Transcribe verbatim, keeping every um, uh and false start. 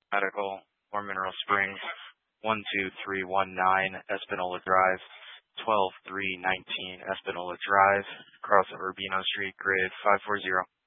Medical, or Mineral Springs, one two three one nine Espanola Drive, twelve three nineteen Espanola Drive, across Urbino Street, grid five four zero.